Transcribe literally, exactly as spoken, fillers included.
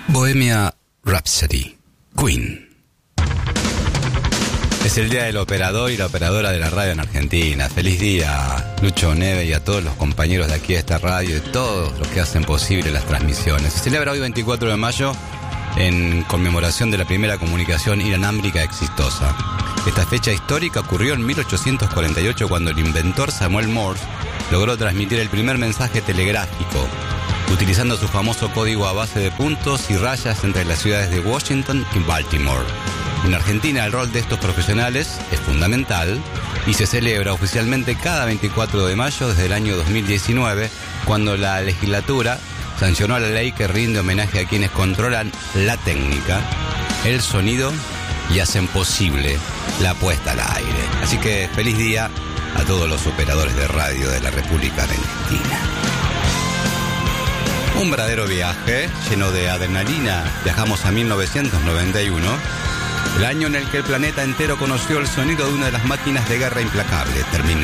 Bohemia Rhapsody, Queen. Es el día del operador y la operadora de la radio en Argentina. Feliz día, Lucho Neve, y a todos los compañeros de aquí de esta radio y todos los que hacen posible las transmisiones. Se celebra hoy veinticuatro de mayo en conmemoración de la primera comunicación inalámbrica exitosa. Esta fecha histórica ocurrió en mil ochocientos cuarenta y ocho, cuando el inventor Samuel Morse logró transmitir el primer mensaje telegráfico, utilizando su famoso código a base de puntos y rayas entre las ciudades de Washington y Baltimore. En Argentina el rol de estos profesionales es fundamental y se celebra oficialmente cada veinticuatro de mayo desde el año dos mil diecinueve, cuando la legislatura sancionó la ley que rinde homenaje a quienes controlan la técnica, el sonido y hacen posible la puesta al aire. Así que feliz día a todos los operadores de radio de la República Argentina. Un verdadero viaje lleno de adrenalina. Viajamos a mil novecientos noventa y uno, el año en el que el planeta entero conoció el sonido de una de las máquinas de guerra implacable, Terminator.